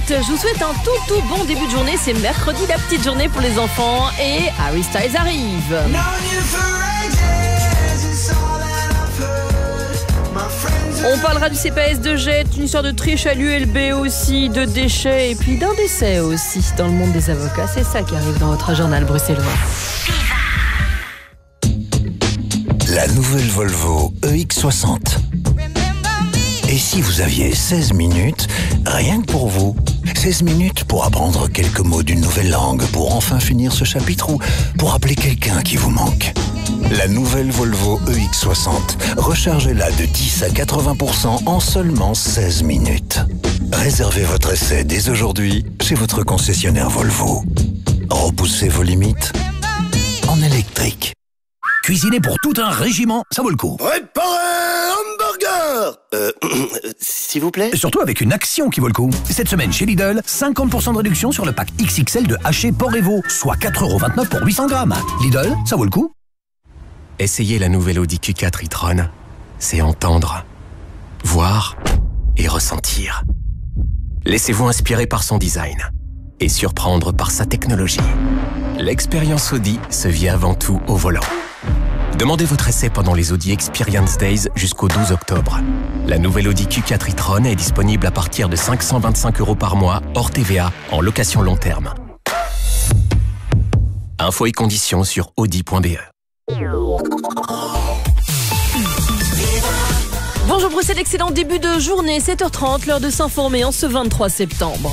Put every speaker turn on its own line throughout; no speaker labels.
Je vous souhaite un tout bon début de journée. C'est mercredi, la petite journée pour les enfants. Et Harry Styles arrive. On parlera du CPAS de Jet, une histoire de triche à l'ULB aussi, de déchets et puis d'un décès aussi dans le monde des avocats. C'est ça qui arrive dans votre journal bruxellois.
La nouvelle Volvo EX60. Et si vous aviez 16 minutes, rien que pour vous, 16 minutes pour apprendre quelques mots d'une nouvelle langue, pour enfin finir ce chapitre ou pour appeler quelqu'un qui vous manque. La nouvelle Volvo EX60, rechargez-la de 10 à 80% en seulement 16 minutes. Réservez votre essai dès aujourd'hui chez votre concessionnaire Volvo. Repoussez vos limites en électrique.
Cuisiner pour tout un régiment, ça vaut le coup.
Préparez hamburger s'il vous plaît.
Surtout avec une action qui vaut le coup. Cette semaine chez Lidl, 50% de réduction sur le pack XXL de haché porc et veau, soit 4,29€ pour 800 grammes. Lidl, ça vaut le coup.
Essayez la nouvelle Audi Q4 e-tron. C'est entendre, voir et ressentir. Laissez-vous inspirer par son design et surprendre par sa technologie. L'expérience Audi se vit avant tout au volant. Demandez votre essai pendant les Audi Experience Days jusqu'au 12 octobre. La nouvelle Audi Q4 e-tron est disponible à partir de 525€ par mois, hors TVA, en location long terme. Infos et conditions sur audi.be.
Bonjour Bruxelles, excellent début de journée, 7h30, l'heure de s'informer en ce 23 septembre.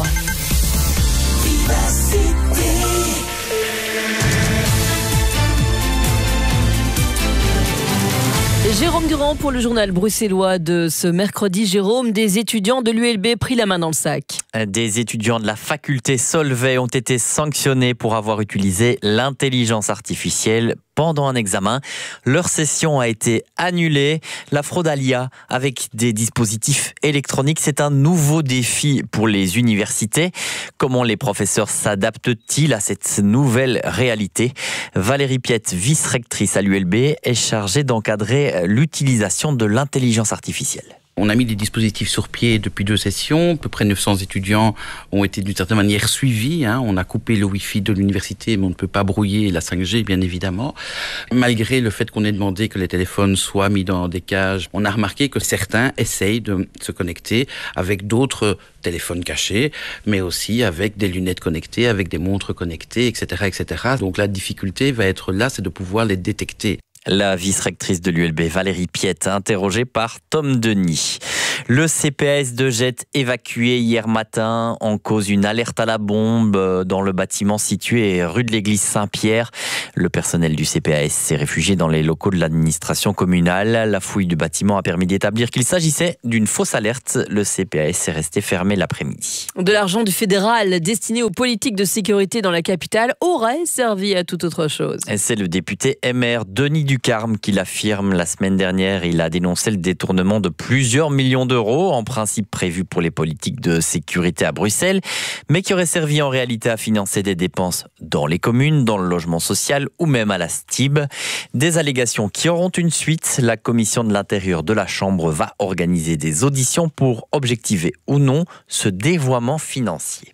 Jérôme Durand pour le journal bruxellois de ce mercredi. Jérôme, des étudiants de l'ULB pris la main dans le sac.
Des étudiants de la faculté Solvay ont été sanctionnés pour avoir utilisé l'intelligence artificielle pendant un examen. Leur session a été annulée. La fraude à l'IA avec des dispositifs électroniques, c'est un nouveau défi pour les universités. Comment les professeurs s'adaptent-ils à cette nouvelle réalité ? Valérie Piette, vice-rectrice à l'ULB, est chargée d'encadrer l'utilisation de l'intelligence artificielle.
On a mis des dispositifs sur pied depuis 2 sessions. À peu près 900 étudiants ont été d'une certaine manière suivis. On a coupé le Wi-Fi de l'université, mais on ne peut pas brouiller la 5G, bien évidemment. Malgré le fait qu'on ait demandé que les téléphones soient mis dans des cages, on a remarqué que certains essayent de se connecter avec d'autres téléphones cachés, mais aussi avec des lunettes connectées, avec des montres connectées, etc., etc. Donc la difficulté va être là, c'est de pouvoir les détecter.
La vice-rectrice de l'ULB, Valérie Piette, interrogée par Tom Denis. Le CPAS de Jet évacué hier matin en cause une alerte à la bombe dans le bâtiment situé rue de l'église Saint-Pierre. Le personnel du CPAS s'est réfugié dans les locaux de l'administration communale. La fouille du bâtiment a permis d'établir qu'il s'agissait d'une fausse alerte. Le CPAS est resté fermé l'après-midi.
De l'argent du fédéral destiné aux politiques de sécurité dans la capitale aurait servi à toute autre chose.
Et c'est le député MR Denis Ducarme qui l'affirme la semaine dernière. Il a dénoncé le détournement de plusieurs millions d'euros, en principe prévus pour les politiques de sécurité à Bruxelles, mais qui auraient servi en réalité à financer des dépenses dans les communes, dans le logement social ou même à la STIB. Des allégations qui auront une suite. La commission de l'intérieur de la Chambre va organiser des auditions pour objectiver ou non ce dévoiement financier.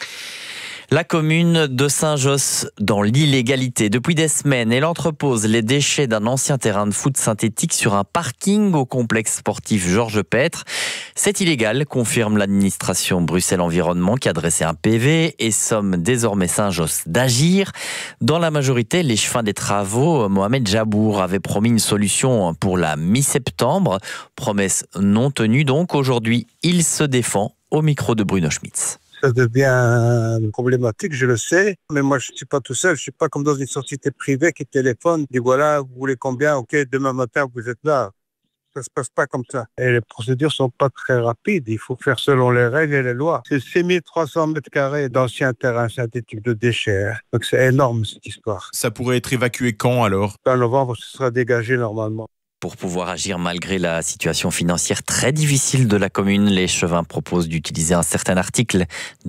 La commune de Saint-Josse dans l'illégalité. Depuis des semaines, elle entrepose les déchets d'un ancien terrain de foot synthétique sur un parking au complexe sportif Georges Pêtre. C'est illégal, confirme l'administration Bruxelles Environnement qui a dressé un PV et somme désormais Saint-Josse d'agir. Dans la majorité, les chefins des travaux, Mohamed Jabour, avait promis une solution pour la mi-septembre. Promesse non tenue donc. Aujourd'hui, il se défend au micro de Bruno Schmitz.
Ça devient problématique, je le sais. Mais moi, je ne suis pas tout seul. Je ne suis pas comme dans une société privée qui téléphone, dit voilà, vous voulez combien? Ok, demain matin, vous êtes là. Ça ne se passe pas comme ça. Et les procédures ne sont pas très rapides. Il faut faire selon les règles et les lois. C'est 6300 mètres carrés d'anciens terrains synthétiques de déchets. Donc c'est énorme cette histoire.
Ça pourrait être évacué quand alors?
En novembre, ce sera dégagé normalement.
Pour pouvoir agir malgré la situation financière très difficile de la commune, les Chevins proposent d'utiliser un certain article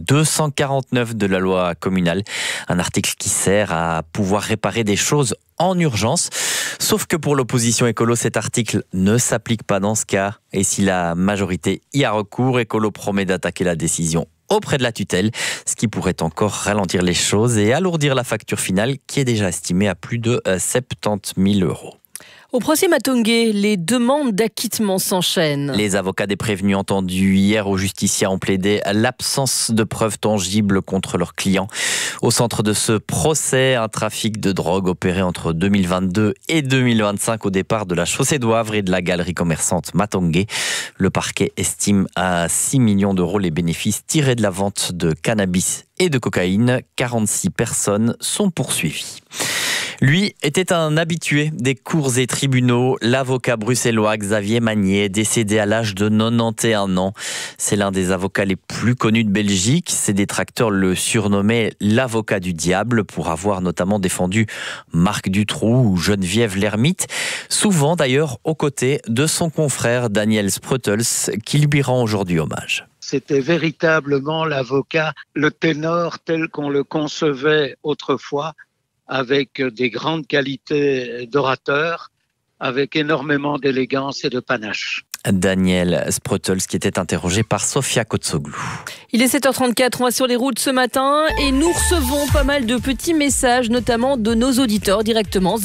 249 de la loi communale. Un article qui sert à pouvoir réparer des choses en urgence. Sauf que pour l'opposition écolo, cet article ne s'applique pas dans ce cas. Et si la majorité y a recours, écolo promet d'attaquer la décision auprès de la tutelle, ce qui pourrait encore ralentir les choses et alourdir la facture finale qui est déjà estimée à plus de 70 000 €.
Au procès Matongué, les demandes d'acquittement s'enchaînent.
Les avocats des prévenus entendus hier au Justicia ont plaidé l'absence de preuves tangibles contre leurs clients. Au centre de ce procès, un trafic de drogue opéré entre 2022 et 2025 au départ de la chaussée d'Ouavre et de la galerie commerçante Matongué. Le parquet estime à 6 millions d'euros les bénéfices tirés de la vente de cannabis et de cocaïne. 46 personnes sont poursuivies. Lui était un habitué des cours et tribunaux, l'avocat bruxellois Xavier Magnier, décédé à l'âge de 91 ans. C'est l'un des avocats les plus connus de Belgique. Ses détracteurs le surnommaient l'avocat du diable pour avoir notamment défendu Marc Dutroux ou Geneviève l'Ermite, souvent d'ailleurs aux côtés de son confrère Daniel Spreutels qui lui rend aujourd'hui hommage.
C'était véritablement l'avocat, le ténor tel qu'on le concevait autrefois, avec des grandes qualités d'orateur, avec énormément d'élégance et de panache.
Daniel Spreutels qui était interrogé par Sofia Kotsoglou.
Il est 7h34, on va sur les routes ce matin et nous recevons pas mal de petits messages, notamment de nos auditeurs directement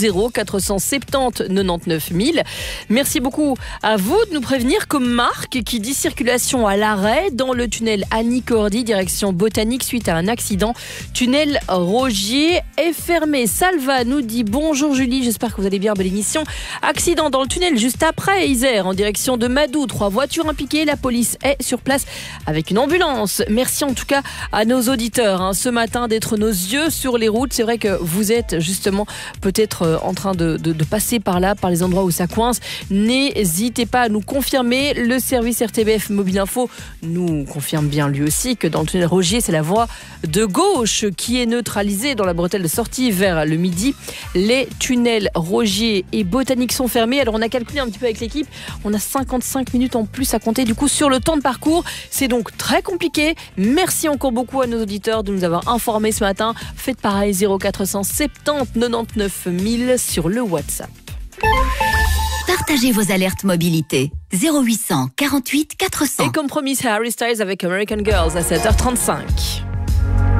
0470 99 000. Merci beaucoup à vous de nous prévenir, comme Marc qui dit circulation à l'arrêt dans le tunnel Annie Cordy direction Botanique suite à un accident. Tunnel Rogier est fermé. Salva nous dit bonjour Julie, j'espère que vous allez bien, belle émission. Accident dans le tunnel juste après Isère en direction de Madou, 3 voitures impliquées, la police est sur place avec une ambulance. Merci en tout cas à nos auditeurs ce matin d'être nos yeux sur les routes. C'est vrai que vous êtes justement peut-être en train de passer par là, par les endroits où ça coince. N'hésitez pas à nous confirmer. Le service RTBF Mobile Info nous confirme bien lui aussi que dans le tunnel Rogier, c'est la voie de gauche qui est neutralisée dans la bretelle de sortie vers le midi. Les tunnels Rogier et Botanique sont fermés. Alors on a calculé un petit peu avec l'équipe, on a 55 minutes en plus à compter du coup sur le temps de parcours. C'est donc très compliqué. Merci encore beaucoup à nos auditeurs de nous avoir informés ce matin. Faites pareil, 0470 99 000 sur le WhatsApp.
Partagez vos alertes mobilité. 0800 48 400.
Et comme promis, Harry Styles avec American Girls à 7h35.